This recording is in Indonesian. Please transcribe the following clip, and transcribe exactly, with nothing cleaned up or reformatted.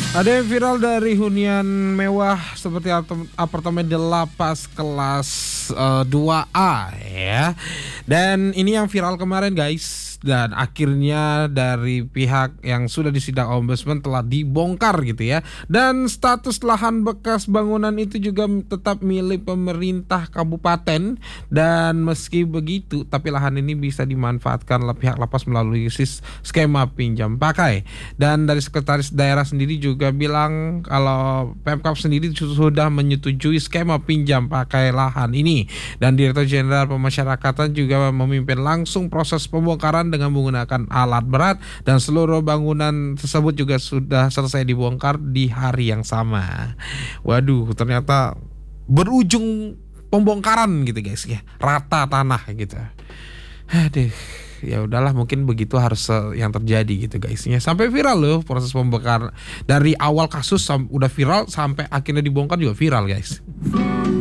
Ada yang viral dari hunian mewah seperti apartemen di lapas kelas uh, dua A ya. Dan ini yang viral kemarin guys. Dan akhirnya dari pihak yang sudah disidang ombudsman telah dibongkar gitu ya. Dan status lahan bekas bangunan itu juga tetap milik pemerintah kabupaten. Dan meski begitu, tapi lahan ini bisa dimanfaatkan oleh pihak lapas melalui skema pinjam pakai. Dan dari sekretaris daerah sendiri juga bilang kalau Pemkab sendiri sudah menyetujui skema pinjam pakai lahan ini. Dan Direktur Jenderal Pemasyarakatan juga memimpin langsung proses pembongkaran dengan menggunakan alat berat, dan seluruh bangunan tersebut juga sudah selesai dibongkar di hari yang sama. Waduh, ternyata berujung pembongkaran gitu guys ya, rata tanah gitu. Aduh, ya udahlah, mungkin begitu harus yang terjadi gitu guysnya. Sampai viral loh proses pembongkaran, dari awal kasus udah viral sampai akhirnya dibongkar juga viral guys.